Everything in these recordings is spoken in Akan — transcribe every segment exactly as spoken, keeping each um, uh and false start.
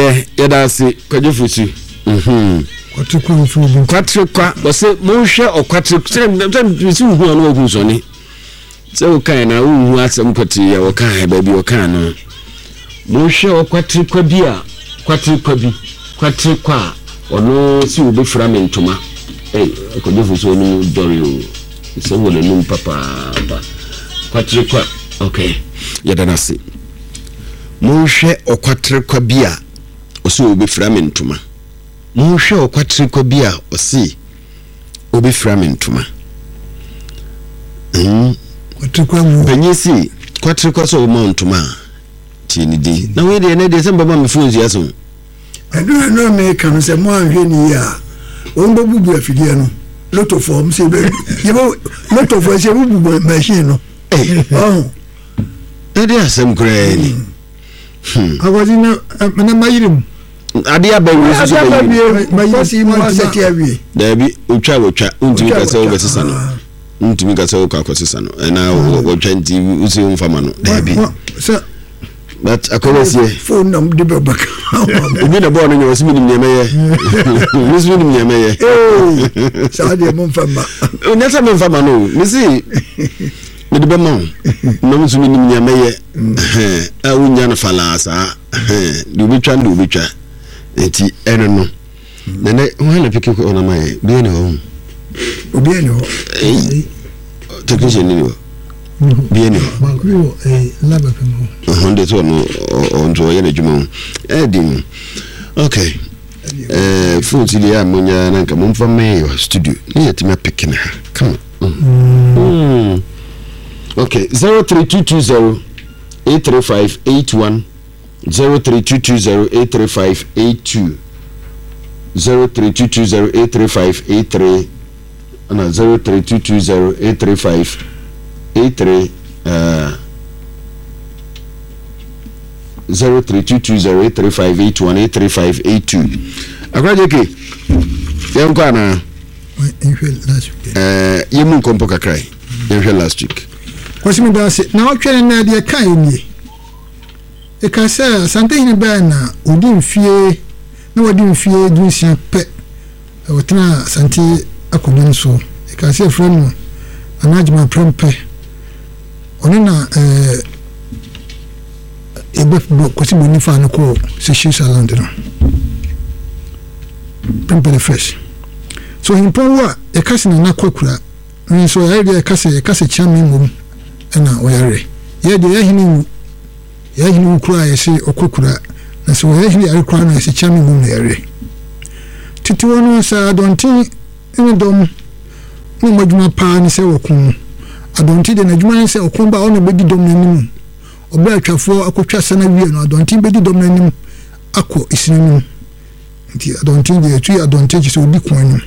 eh yada se kwajefusu mhm kwatrikwa mfubu kwatrikwa wose mo hwe okwatre se se hu anu ogun so ni se o kan na hu asem kwati ya o kan ba bi o kan no mo hwe okwatrikwa bi a kwatrikwa bi kwatrikwa ono si obi fra me ntoma eh kwajefusu onu dori o se wole num papa papa kwatrikwa okay yada na se mo hwe okwatrikwa bi a o se obi fra me ntoma mo hwe okwatrikwa bi a o se obi fra me ntoma mm kwatrikwa mu banyisi kwatrikwa so mo ntoma ti ni di na we de na de se mbaba me phone ya so adu no me kan se mo anhwe ni ya o mbo bubu afidie no lot of form se be yebo lot of form se bubu machine no eh oh na de asem kra ni hmm agodi na na mayirim ade abawu so so mayisi mo seti awie da bi otwa otwa untimi ka se obesesa no untimi ka se o ka kwasesa no na o twenty usi umfama no da bi so but akolesie phone number de babaka obi na bono nyo simi nim nyemeye simi nim nyemeye eh sa de mo mfama o nesa mo mfama no misi me de be ma no simi nim nyemeye eh a unya na fala sa eh du bi twa du bi twa enti eno no na na ho na piki ko na mai bi ne ho obi ne ho eh technician ni ho bi ne ho ba ko eh laba pemo honde to no on to ye na djuma eh dim okay eh phone ti ya munya na nka mo mfa me studio ni yetima pick na come on mm. Okay zero three two two zero eight three five eight one zero three two two zero eight three five eight two zero three two two zero eight three five eight three and zero three two two zero eight three five eight three uh zero three two two zero eight three five eight one eight three five eight two. Akwajeke yanko na last week eh yemu kompo kakrai yenhwe last week kwasimi dase na otwere na de kai ni e ka se santehin ba na odi mfie na wodi mfie dunsia pe otena santi akodun so e ka se friend anajima prempe oni na eh ebe kwasi boni fa no ko se shi salon no prempe fresh so himpowa e kasi na nakwakura nso ya ide kasi e kasi chami mum na oyare ye de yahini yahini ukura ya se okokura na so yahini arikura na se chami mum na yare titi wono sa adonti ni dom ni majuma pa ni se okun adonti de na juma ni se okun ba ono bedi dom nanim obra atwafo akotwa sana wie no adonti bedi dom nanim akọ isinu nti adonti de tu adonti ji so di kwanu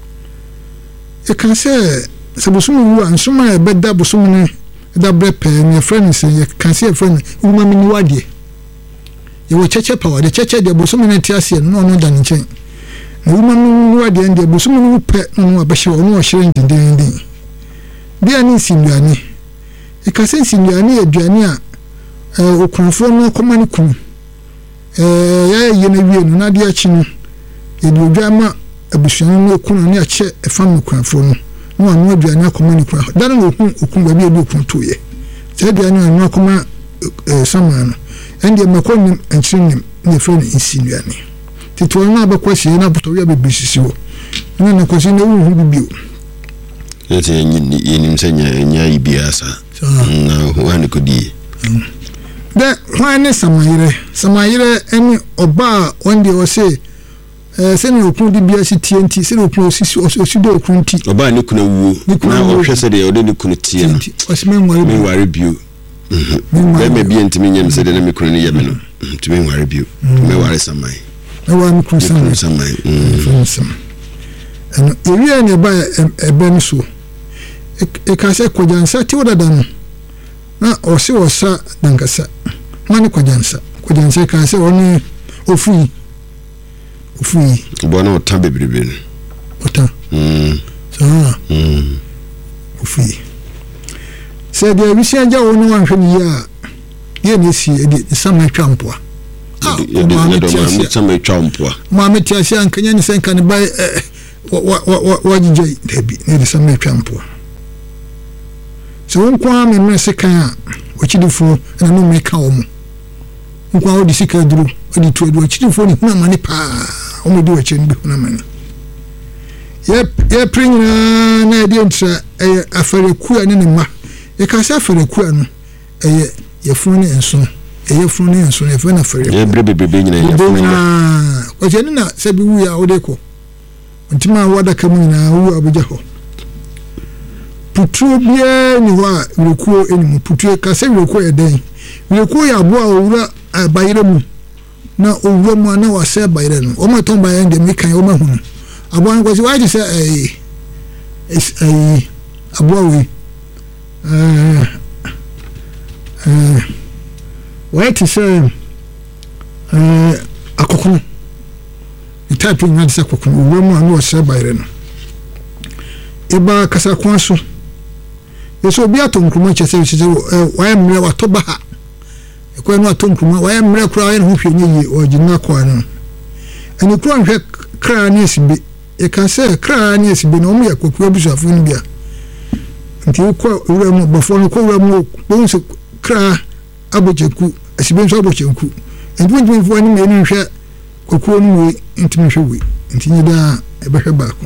e kan se se bosumu wu ansoma e beda bosumu ne da brepe ne friends ye kan se friend uma mini wade ye wo cheche power de cheche de bosumu ne tiase no no da nchen na uma mini wade ende bosumu ne pe no abahye no o hire ndenden ndin bia ni sinduani e kan se sinduani aduani a eh okunfo no komani kun eh ya ye na wie no na de achi no e de odwama abusuan no okunu ne ache efam kwanfo no no anu aduane akoma ne kwa dan no okun okun ba bi edu okun toye se aduane anu akoma eh sama no ende makonim enchinim ne fone insinuane tito na abakwasi na boto ya bebisisi wo na na kwasi na wu bibio ete yin yin senya nya ibiasa na ho an kodi de hwane samayire samayire eni oba onde o se eh se no okun di bia si T N T se no okun osisi osido okun ti oba ni kuna wuo na o hwe se de o de ni kuna tie no osime nware mi ware bio mhm be me bia ntimi nyam se de na mi kuna ni yeme no ntimi nware bio me ware samai e wa mi kun samai samai mhm samai eno eri ene ba ebe no so e ka se kojansa ti odada no na osi osa dankasa mani kojansa kojansa ka se oni ofui ofui bona ota bebrebe ota mm so mm ofui se de wisi aja wonu wanhwe ni ya ye ne si e de sama twampoa ye de do ma mutama etwa mpoa ma metiase ankanya ni senka ne bai wa wa wa gije debi ne de sama etwa mpoa so wonkwa me mese kan ochidifo na no me ka wo mu wonkwa odi sika duru odi tu odi ochidifo ni huna mane pa o me di wache ndi huna mane ye ye pringa na de ntra e afare ku ani ne ma ye ka sa afare ku anu e ye funu enso e ye funu enso e fa na afare ye brebe bebe nyina ye funu na o je ni na se bi wu ya o de ko ntima wada kam nyina wu abuja ho putro bia ni wa wekuo enimu putro ka se wekuo eden wekuo ya bo a owura bayire mu na owura mu na wa se bayire no o ma ton bayire de mi kan o ma hunu abo an ko si wa ji se eh eh abo we eh eh wa ti se eh akokunu itapi ngadi se akokunu owura mu na wa se bayire no eba kasa kwanso yeso obi atonkruma chese chese wa emre wa toba ha ekwa no atonkruma wa emre kura wa no hwe nyi ogina kwa no eni kura nhwe kra ni esibe e ka se kra ni esibe no mu yakoku abusafo ni bia nti ko ura mu bafo no ko ura mu bon se kra abojeku esibe nso abojeku enti enti fo ni me ni hwe koku no we enti me hwe we enti nyida e behwe baako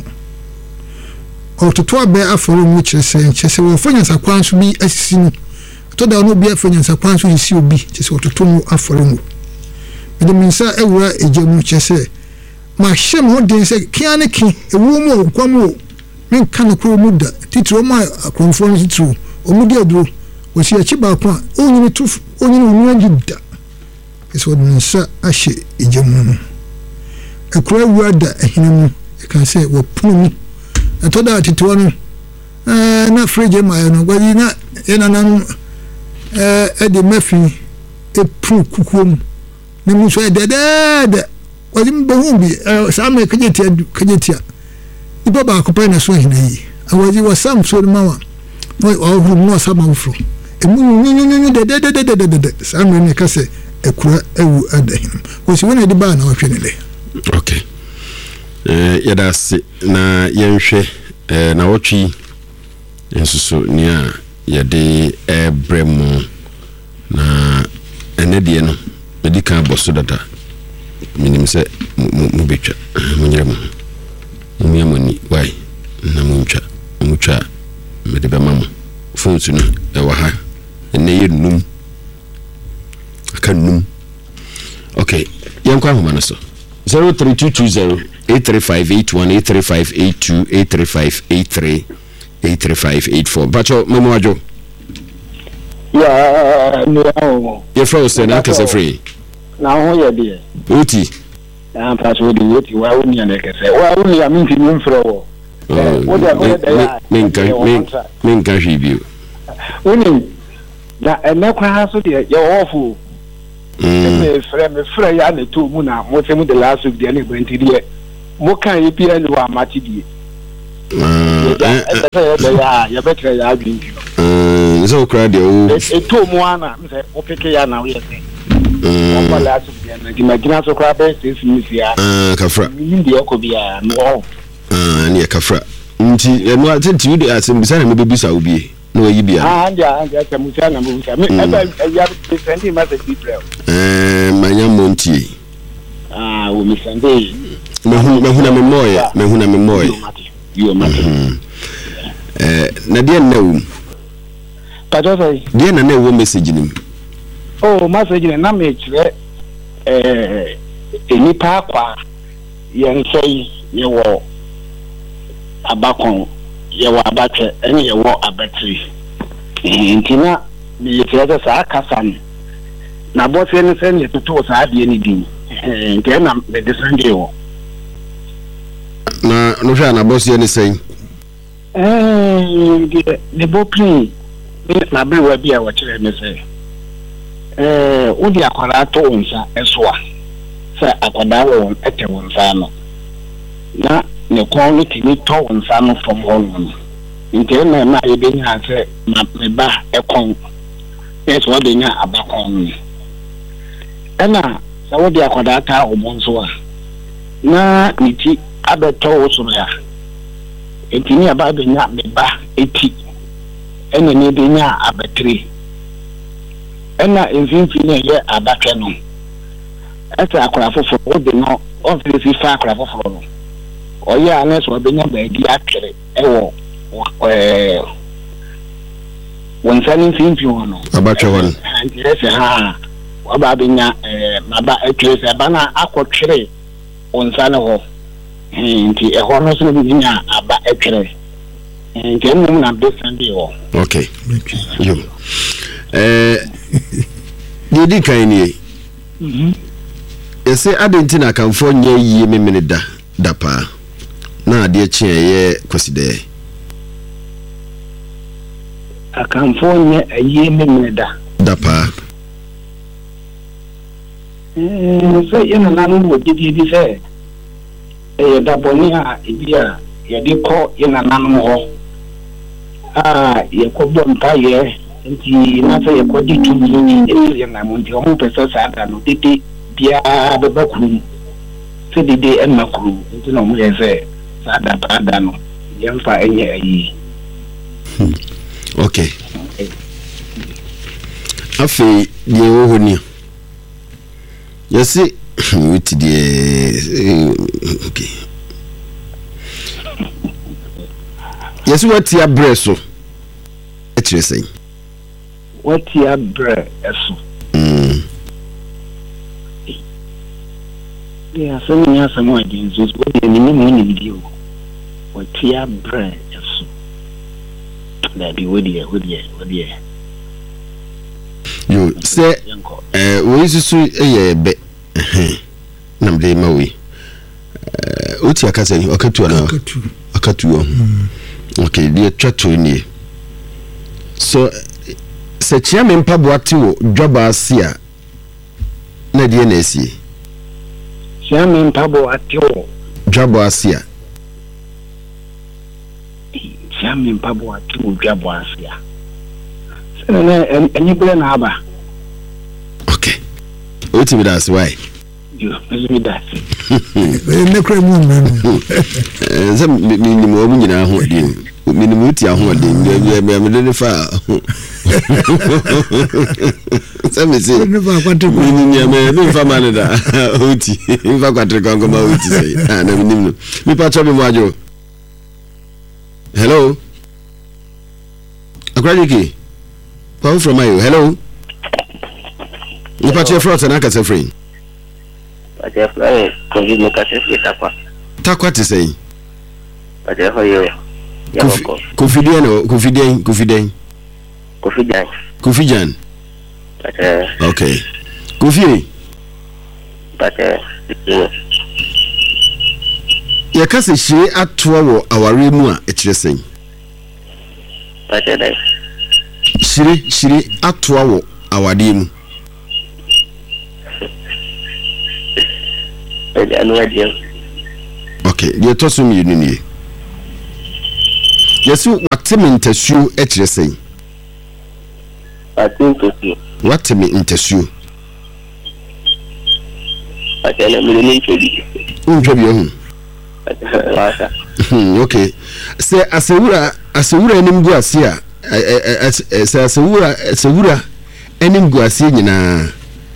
ototo be aforo mu kyerese kyerese wo fanya sakwanso bi asisi no to da no bi afanya sakwanso hisi obi kyerese ototo mu aforo mu de minsa ewura ejemu kyerese ma hye mo den se kiane ki ewu mu kwamu men kan ko mu da titiro ma akonfo no titiro omudi aduro wosi achi ba kwa onyini tu onyini onwangi da eso de minsa ahye ejemu no ekura wura da ehinemu e kan se wo punu atoda titwa no eh na fridge ma no gwadi na ena nan eh e de mafi e pu kukum ne mu so e de de gwadi mbe hu bi sa me kajetia kajetia iba ba ko pa na so hina yi awadi wa sam so ma wa wa hu no sa ma fro e mu nyu nyu nyu de de de de de de sa me ne kase e kura ewu adahin ko si wona de ba na wa hwe ne le okay eh yada se na yenhwe eh na wotwi ensusu ni a yade ebremu na enedie no medika boso dada minim se mu betwa munyere mu mu yamoni wai na muntwa mutwa medebe mamu fonsu no e wa ha ene yenum akanum okay yankwa homa no so zero three two two zero eight three five eight one eight three five eight two eight three five eight three eight three five eight four bacho memo ajo ya no ye frozen na kase free na ho ye de oti na paso de oti wa woni na kase wa woni ya min fi min fro wo wo de wo de ya min kan min min kan review woni da ene kwa ha so de ye ofu me frɛ me frɛ ya ne to mu na mo se mu de last week de ne gbenti de mo kan ye pia ni wa mati die eh eh ya ya betre ya gbenti eh so kra de o e to mu ana me se o peke ya na we se o pa last week de na di magina so kra be se si mi sia ah kafra ni de ko bia no ah ni kafra nti no atenti we de asembisa na me bebisa obi no yi bia ah anja anja se musa na musa me eba ya send message Israel eh manya monti ah wo mi send me hu me hu na me moye me hu na me moye yo mati eh na dia na wo kajo sai dia na na wo message nim oh message na me kire eh eni pa kwa yen sei ye wo abakon ye wa abatwe ene ye wo abatri ntina ni ye tete sa kasan na bo se ne se ne tutu sa de ni din nke na me de sande wo na no hwa na bo se ne sen eh de de bo pli na be wa bia wa kire me se eh wo di akwara to onsa esoa se akwada wo ete wonsa no na ne kwon timi to wonsa no from home nke na na ye be nya se na me ba ekon yes what dey nya abakon ena sa wo dia kwada aka omonso a na niti abeto wo so ya etini aba benya meba eti ene ne benya abetre ena enfinfi ne ye abatwe no eta akora foforo wo de no ofisi fa akora foforo no oye anes wo benya ba di akere ewo eh wonsani finfi wono abatwe wono antirese ha waba benya eh maba ekirese bana akotwere wonsane ho nti eho no so binya aba ekere nti enu na besande ho. Okay yo eh didi kan ni mhm ese adentina kanfo nya yie memene da da pa na ade chi ye kwaside akanfo nya yie memene da da pa eh so yana nanu wo didi bi se eh da bonia ibia ye de ko yana nanu ho ah ye ko bon pa ye nti na se ye ko di tumi ni e ye na mo nti o mo pese sa da no didi bia be bakuru se didi en makuru nti no mo ye se sa da pa da no ye mfa enye ayi. Okay afi ye wo honi yesi witi die okay yesi wati abreso etresen wati abreso mm ya so ni asa mo adin zo so ni ni mo ni video wati abreso da bi wodi e wodi e wodi e yo se eh wo isusu eye be eh namde mawi eh uti akasa ni akatu na akatu akatu okay die twatu ni so se chia me mpa boate wo dwaba asia na die na esi chia me mpa boate wo dwaba asia chia me mpa boate wo dwaba asia se na enyi bele na aba. Okay uti bi das why yo me das e ne kra mu no eh ze mi mo bu nyina ho de mi ni muti aho de me me de fa se me se ne ba kwate mi ni me me fa mane da uti mi fa kwate ko ngoma uti sei ah na mi nim mi pa chobe mo ajo. Hello Akradiki Paul from Ayo. Hello mi pa che front na ka se free Aje fly ko ji me ka se free takwa takwa ti sei aje hoyo ya ko Kofidian Kofidian Kofidian Kofidian Kofidian aje okay Kofi aje ya kase hire atoa wo aware mu a ekiresen aje dai shire shire atoa wo awade mu aje anu aje okay ye to so mi ni ni yesu watemi ntasuo ekiresen atin to si watemi ntasuo aje na mi ni chodi unjo bi ehun wasa okay se asewura asewura enim gu ase a se asewura asewura enim gu ase nyina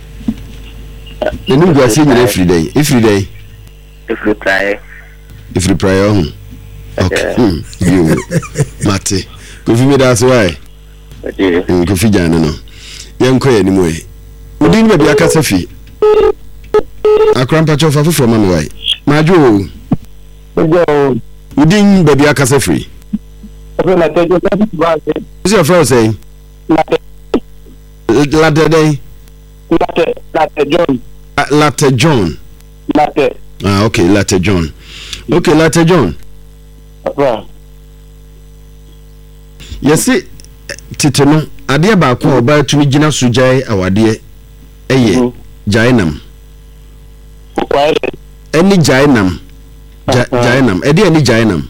enim gu ase nyina every day every day every prayer every prayer home okay you mate Kofi me that's why aje Kofi jana no yenko ye nimu e odin be bia kasa fi akrampa chofa foforo ma me wai majo Go. odin be bia kasa free Ofe na tejo sa ba se. is your friend saying Latte latte day latte latte John. latte John Latte. ah okay latte John okay latte John Apa. yesi tete no ade ba ko oba tumi gina so jai awade eye jainam Kwa eni jainam jainam ede eni jainam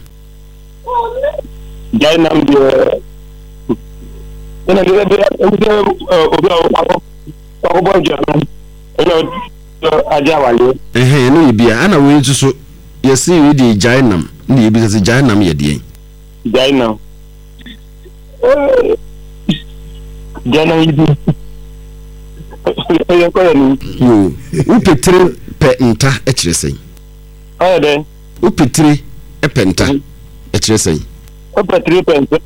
jainam de ena de de obi o ko ko bo jainam ena aja wale eh no yibia ana we nso so yesi we di jainam ni yibi se jainam ye die jainam jainam yibi ya ko ni yo u petre pe nta e kire sen ayo de u petre e pe nta e kire sen o petre pe nta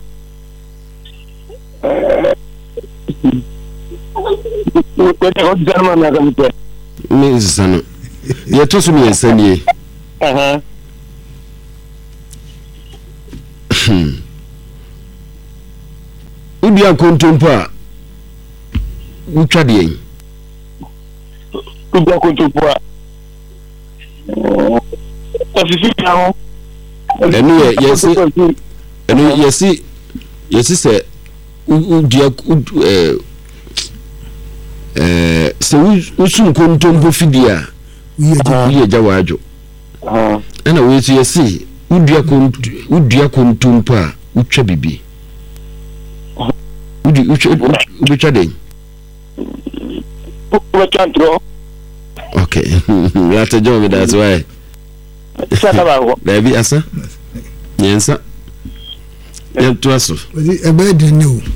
ko te ko jarma na kan te me sano ye to so me ensanie aha ubi akontompo a utwa de yin ubi akontompo a ofisi na ho enu ye yesi enu yesi yesi se udia eh eh se usun kontompo fidia uye jawajo ah ana we so yesi udia kontu udia kontompo a utwa bibi udi utwa utwa de ko chantro okay ya ta jomi that's why saka ba ko baby asa yensa ya tuaso odi ebe de ni o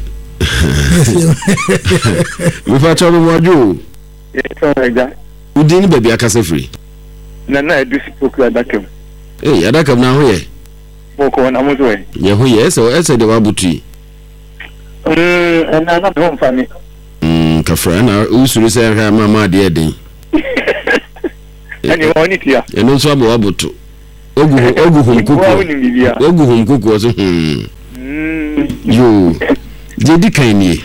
mi fa chawo mo ajo e so reja udi ni baby akasa free na na edu sipoku adakam eh adakam na ho ye boko na mo so e ye ho ye so ese de wabuti mm na na mo mfani mm ka fra na usuru se ha mama de eden ani woni tia eno so abo wabuto ogu ogu hunkuku ogu hunkuku so hmm yo jedi kan ni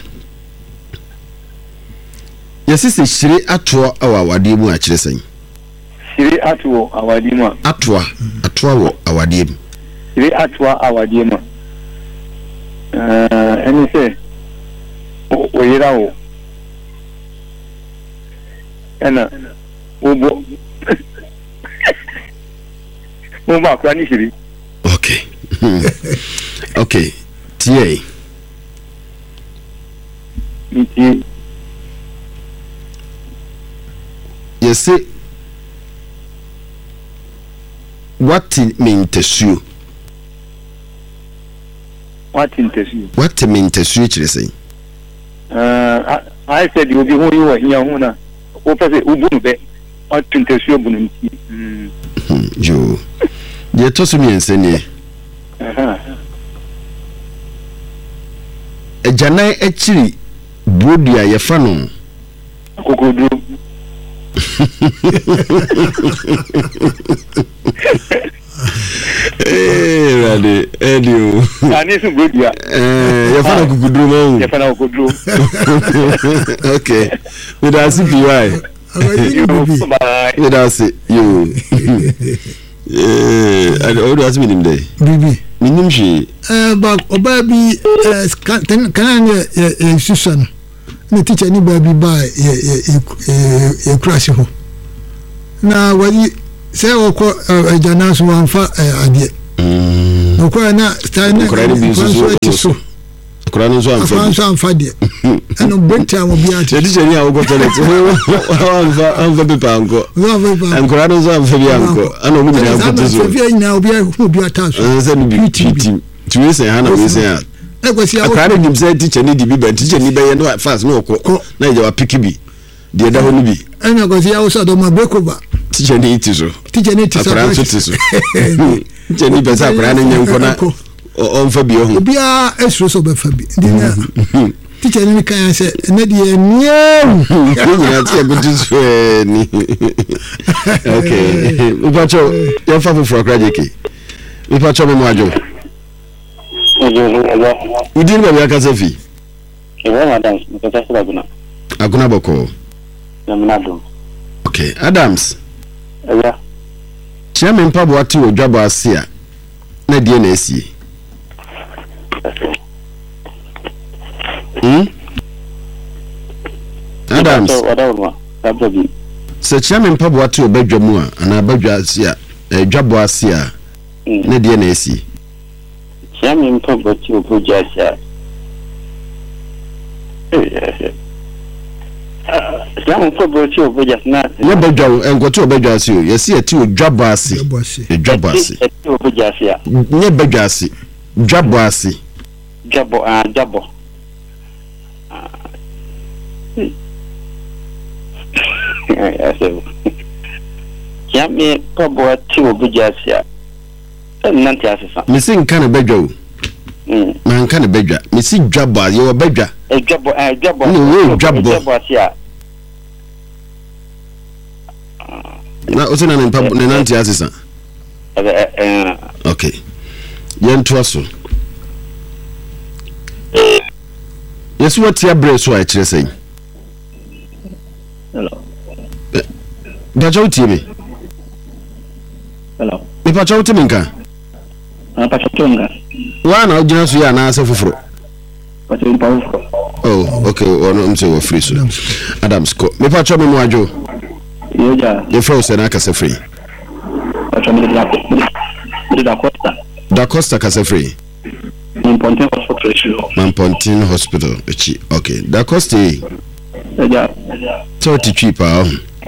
yesise shire atoa awawade mu a kire sen shire atoa awade mu atoa atoa wo awade mu shire atoa awade mu eh eni se o yira wo ena obo mo ma kwa ni shiri okay okay tie nti yesi what mean tesu what in tesu what mean tesu kire sen eh I said you be who you are here huna o pese ubunu be what in tesu obunu nti mm yo ye to so mi ensene aha ejanai akiri brodia ye fa no kokodu eh rade edio ani su brodia eh ye fa no kokodu mo ye fa na kokodu okay with us P Y with us you eh and all us minim dey bibi minim shi eh ba oba bi kan kan ye susan ni teacher ni ba bi ba ye ye crash ho na wali se okọ ejana so anfa ade mm okọ na style na so kura no so anfa anfa anfa de eno break time obi ati teacher ni a wo toilet anfa anfa be panko an kura no so anfa bi anko ana obi ni anfa to so fi na obi obi ataso se no bi team tuwe se hana we se a ekwesi awo akara nim se teacher ni di bi ben teacher ni be ye no fast no okọ na je wa pick bi de da ho ni bi ena kwesi awo so do ma break over teacher ni iti so teacher ni iti so akara so ti so teacher ni be sa akara ni nyanko na on fa bi ho obi a esro so be fa bi ndina teacher ni kan se na de nyam ni na ti e go ti so ni okay upacho yo fa fu for krajeki upacho mo ajo udin ba ya kasafi ewa madam mkata sila guna aguna boko na mnado okay Adams ewa chairman pabo ati odwabo asia na die na esie hmm Adams wadawa sabbi se chairman pabo ati obadwamu a ana badwa asia edwabo asia na die na esie Chami mpogo ti obujaja. Eh. Yam for Brochi over just not. Ne bedwa and go to bedwa ase o. Yesi eti o dwabo ase. E dwabo ase. Over just here. Ne bedwa ase. Dwabo ase. Jabo ah jabo. I say. Yam me pobo ti over just here. Nanti asesa. Me sin kan bedwa o. Mm. Man kan bedwa. Me si dwabo ase o bedwa. E jabo eh jabo. No, jabo. Jabo ase. Na o se na npa ne nanti asesa. Eh eh. Okay. Yen to aso. Yes, what your brace so I tell say. Hello. Dajo uti me. Hello. Me pa cha uti me nka. Ah pa cha tonga. Wa na ogina so ya na ase foforo. Pa cha pa foforo. Oh, okay. Ono mse wo free so. Adams ko. Me pa cha me mo ajo. Yoja. Ye fro se na ka se free. Pa cha me da ko. Da Costa. Da Costa ka se free. Mampontin Hospital. Mampontin Hospital. Echi. Okay. Da Costa. Yoja. So ti cheap ah.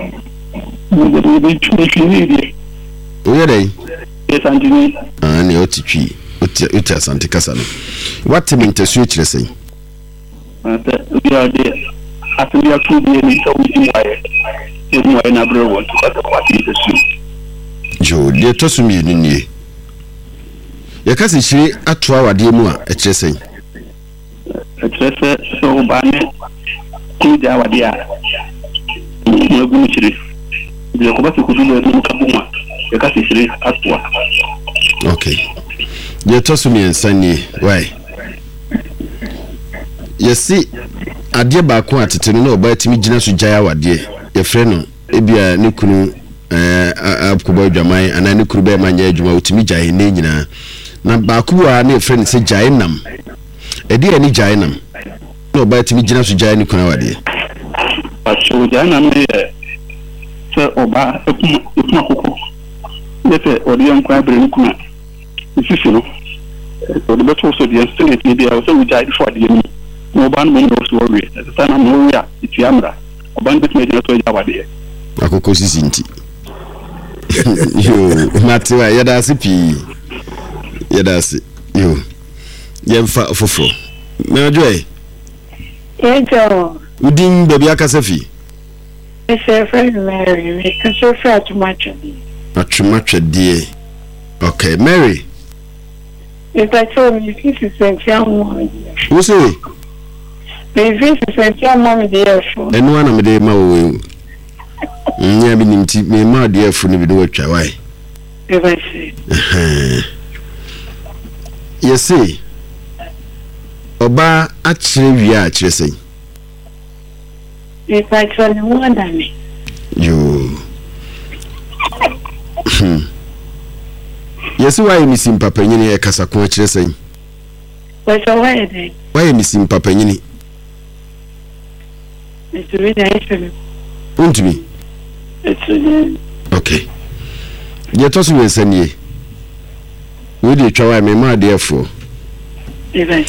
Oye dey. Yes, Anthony. Ah, ne o ti twi. O ti o ti asante kasa no. What me interest kire say? Ah, we are there. After we are two days in so we why. You know na bro want to cut what is the Jo, de to so mi ni. Ye ka se hire atoa wade mu a e kire say. E kire say so ba ne ku da wade a. Mo gu ni hire. De ko ba se ku du no ka bu ma. Ye ka se hire atoa. Okay. De to so mi ensani, why? Yesi ade ba ko atete no na oba timi gina so jaya wade. Ye frɛ no ebia ne kunu eh akubwa dwaman ana ne kuru be manya adwuma otimi jaye ne nyina na ba kuwa na efrɛ ne se jaye nam edi ani jaye nam na oba timi gina so jaye ne kunu wade paso jaye nam ne se oba ekuma ekuma koko ne se odi an kwa bre ne kunu sisi no odi beto so di instant ne dia so we jaye for di ni no ban mo no so we se na mo ya iti amra oban bit me dia so ja wade akoko sisi nti yo matiwa yada sipi yada si yo yemfa fofo na joy ejo udin bebi akasafi ese friend Mary me kaso fra atumatwedi atumatwedi okay Mary ita cho mi fisi sentia mo wo se me fisi sentia mo mi dey fo enu ana me dey ma wo nya bi nimti me ma dey fo ni bi do atwa wai e vai se eh yesi oba a kire wi a kire sen e pa cho ni mo ndani yo yesi wai mi sim papa nyini e kasa ko kire sen wa so wai dey wai mi sim papa nyini it's really nice untumi it's really okay ye to so we sanie we dey twa wai me ma dey fo e vai